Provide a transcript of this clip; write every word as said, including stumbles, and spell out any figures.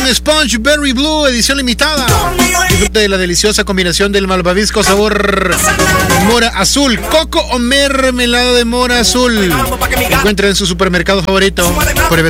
Sponge Berry Blue, edición limitada. Disfrute de la deliciosa combinación del malvavisco sabor mora azul, coco o mermelada de mora azul. Encuentra en su supermercado favorito. Pruébelo.